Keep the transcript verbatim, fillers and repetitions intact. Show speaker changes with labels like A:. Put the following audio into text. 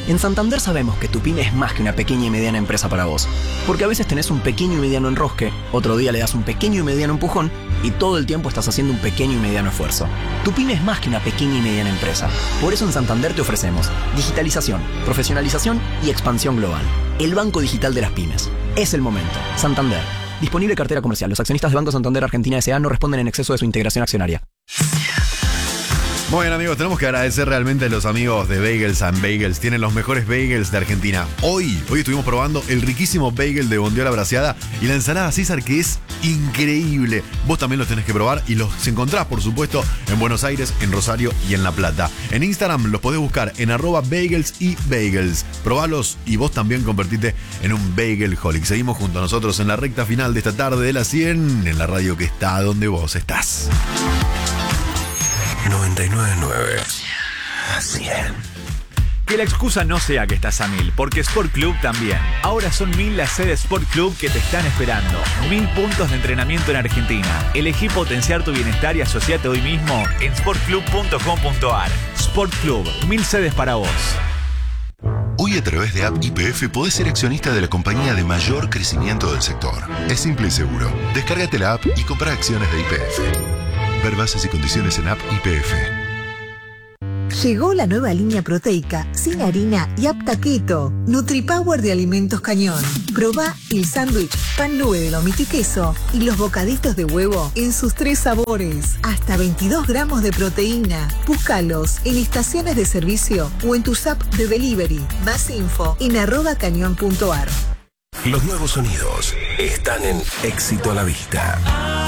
A: En Santander sabemos que tu pyme es más que una pequeña y mediana empresa para vos. Porque a veces tenés un pequeño y mediano enrosque, otro día le das un pequeño y mediano empujón y todo el tiempo estás haciendo un pequeño y mediano esfuerzo. Tu pyme es más que una pequeña y mediana empresa. Por eso en Santander te ofrecemos digitalización, profesionalización y expansión global. El banco digital de las pymes. Es el momento. Santander. Disponible cartera comercial. Los accionistas de Banco Santander Argentina S A no responden en exceso de su integración accionaria.
B: Muy bien, amigos, tenemos que agradecer realmente a los amigos de Bagels and Bagels. Tienen los mejores bagels de Argentina. Hoy, hoy estuvimos probando el riquísimo bagel de bondiola braseada y la ensalada César, que es increíble. Vos también los tenés que probar y los encontrás, por supuesto, en Buenos Aires, en Rosario y en La Plata. En Instagram los podés buscar en arroba bagels y bagels. Probalos y vos también convertite en un bagelholic. Seguimos junto a nosotros en la recta final de esta tarde de las cien, en la radio que está donde vos estás.
C: noventa y nueve punto nueve. cien.
D: Que la excusa no sea que estás a mil, porque Sport Club también. Ahora son mil las sedes Sport Club que te están esperando. Mil puntos de entrenamiento en Argentina. Elegí potenciar tu bienestar y asociate hoy mismo en sport club punto com punto a r. Sport Club, mil sedes para vos.
C: Hoy a través de App Y P F podés ser accionista de la compañía de mayor crecimiento del sector. Es simple y seguro. Descárgate la app y compra acciones de Y P F. Ver bases y condiciones en App Y P F.
E: Llegó la nueva línea proteica, sin harina y apta keto. NutriPower de Alimentos Cañón. Probá el sándwich, pan nube de lomito y queso y los bocaditos de huevo en sus tres sabores. Hasta veintidós gramos de proteína. Búscalos en estaciones de servicio o en tus apps de delivery. Más info en arroba cañón punto a r.
C: Los nuevos sonidos están en Éxito a la Vista.